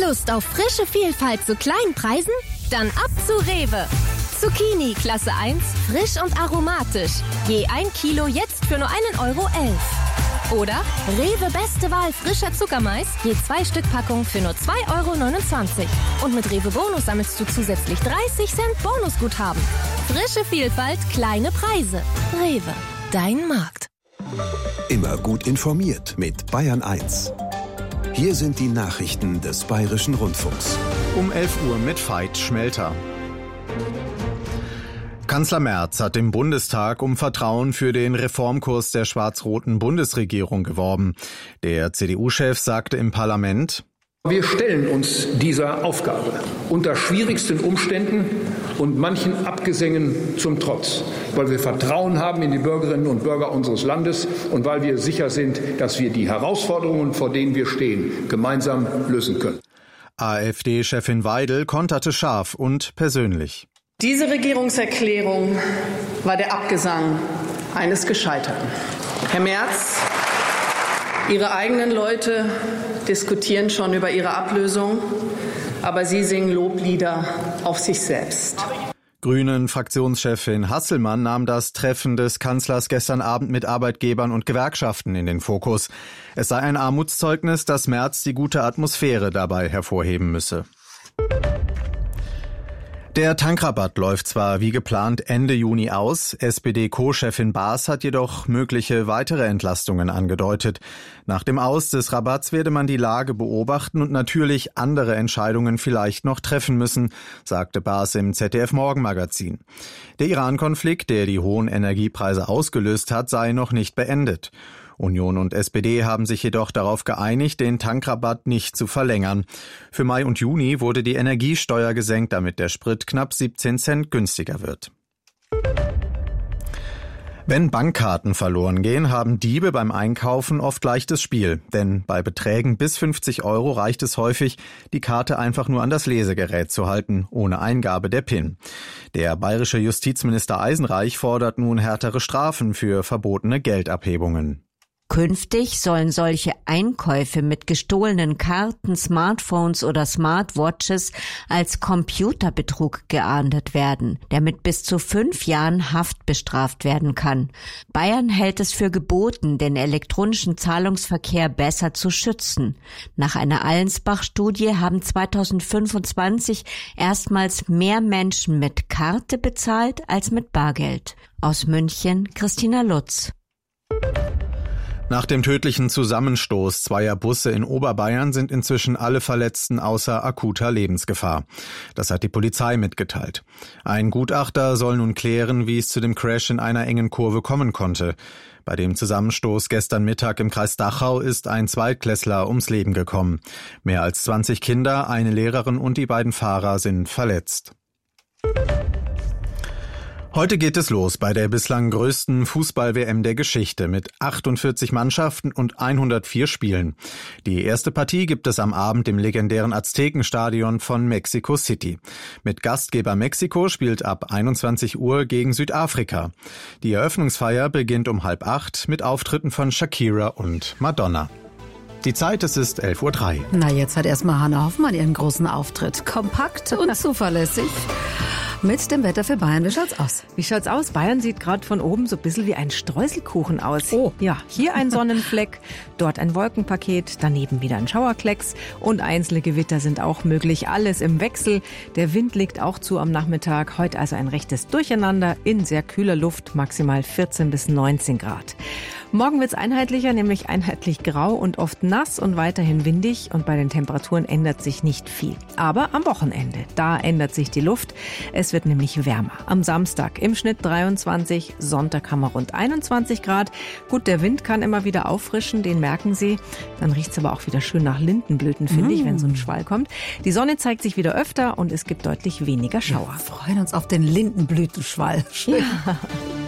Lust auf frische Vielfalt zu kleinen Preisen? Dann ab zu Rewe. Zucchini Klasse 1, frisch und aromatisch. Je 1 Kilo jetzt für nur 1,11 €. Oder Rewe Beste Wahl frischer Zuckermais, je 2 Stück Packung für nur 2,29 €. Und mit Rewe Bonus sammelst du zusätzlich 30 Cent Bonusguthaben. Frische Vielfalt, kleine Preise. Rewe, dein Markt. Immer gut informiert mit Bayern 1. Hier sind die Nachrichten des Bayerischen Rundfunks. Um 11 Uhr mit Veit Schmelter. Kanzler Merz hat im Bundestag um Vertrauen für den Reformkurs der schwarz-roten Bundesregierung geworben. Der CDU-Chef sagte im Parlament: Wir stellen uns dieser Aufgabe unter schwierigsten Umständen und manchen Abgesängen zum Trotz, weil wir Vertrauen haben in die Bürgerinnen und Bürger unseres Landes und weil wir sicher sind, dass wir die Herausforderungen, vor denen wir stehen, gemeinsam lösen können. AfD-Chefin Weidel konterte scharf und persönlich. Diese Regierungserklärung war der Abgesang eines Gescheiterten. Herr Merz, Ihre eigenen Leute diskutieren schon über Ihre Ablösung, aber Sie singen Loblieder auf sich selbst. Grünen-Fraktionschefin Hasselmann nahm das Treffen des Kanzlers gestern Abend mit Arbeitgebern und Gewerkschaften in den Fokus. Es sei ein Armutszeugnis, dass Merz die gute Atmosphäre dabei hervorheben müsse. Der Tankrabatt läuft zwar wie geplant Ende Juni aus, SPD-Co-Chefin Baas hat jedoch mögliche weitere Entlastungen angedeutet. Nach dem Aus des Rabatts werde man die Lage beobachten und natürlich andere Entscheidungen vielleicht noch treffen müssen, sagte Baas im ZDF-Morgenmagazin. Der Iran-Konflikt, der die hohen Energiepreise ausgelöst hat, sei noch nicht beendet. Union und SPD haben sich jedoch darauf geeinigt, den Tankrabatt nicht zu verlängern. Für Mai und Juni wurde die Energiesteuer gesenkt, damit der Sprit knapp 17 Cent günstiger wird. Wenn Bankkarten verloren gehen, haben Diebe beim Einkaufen oft leichtes Spiel. Denn bei Beträgen bis 50 € reicht es häufig, die Karte einfach nur an das Lesegerät zu halten, ohne Eingabe der PIN. Der bayerische Justizminister Eisenreich fordert nun härtere Strafen für verbotene Geldabhebungen. Künftig sollen solche Einkäufe mit gestohlenen Karten, Smartphones oder Smartwatches als Computerbetrug geahndet werden, der mit bis zu 5 Jahren Haft bestraft werden kann. Bayern hält es für geboten, den elektronischen Zahlungsverkehr besser zu schützen. Nach einer Allensbach-Studie haben 2025 erstmals mehr Menschen mit Karte bezahlt als mit Bargeld. Aus München, Christina Lutz. Nach dem tödlichen Zusammenstoß zweier Busse in Oberbayern sind inzwischen alle Verletzten außer akuter Lebensgefahr. Das hat die Polizei mitgeteilt. Ein Gutachter soll nun klären, wie es zu dem Crash in einer engen Kurve kommen konnte. Bei dem Zusammenstoß gestern Mittag im Kreis Dachau ist ein Zweitklässler ums Leben gekommen. Mehr als 20 Kinder, eine Lehrerin und die beiden Fahrer sind verletzt. Heute geht es los bei der bislang größten Fußball-WM der Geschichte mit 48 Mannschaften und 104 Spielen. Die erste Partie gibt es am Abend im legendären Aztekenstadion von Mexico City. Mit Gastgeber Mexiko spielt ab 21 Uhr gegen Südafrika. Die Eröffnungsfeier beginnt um 7:30 mit Auftritten von Shakira und Madonna. Die Zeit, es ist 11:03 Uhr. Na, jetzt hat erstmal Hannah Hoffmann ihren großen Auftritt. Kompakt und zuverlässig. Mit dem Wetter für Bayern. Wie schaut's aus? Wie schaut's aus? Bayern sieht gerade von oben so ein bisschen wie ein Streuselkuchen aus. Oh. Ja, hier ein Sonnenfleck, dort ein Wolkenpaket, daneben wieder ein Schauerklecks und einzelne Gewitter sind auch möglich. Alles im Wechsel. Der Wind legt auch zu am Nachmittag. Heute also ein rechtes Durcheinander in sehr kühler Luft, maximal 14 bis 19 Grad. Morgen wird's einheitlicher, nämlich einheitlich grau und oft nass und weiterhin windig und bei den Temperaturen ändert sich nicht viel. Aber am Wochenende, da ändert sich die Luft. Es wird nämlich wärmer. Am Samstag im Schnitt 23, Sonntag haben wir rund 21 Grad. Gut, der Wind kann immer wieder auffrischen, den merken Sie. Dann riecht's aber auch wieder schön nach Lindenblüten, finde ich, wenn so ein Schwall kommt. Die Sonne zeigt sich wieder öfter und es gibt deutlich weniger Schauer. Wir freuen uns auf den Lindenblütenschwall. Schön. Ja.